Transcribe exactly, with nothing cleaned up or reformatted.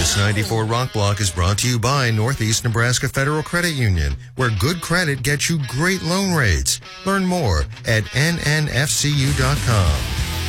This ninety-four Rock Block is brought to you by Northeast Nebraska Federal Credit Union, where good credit gets you great loan rates. Learn more at N N F C U dot com.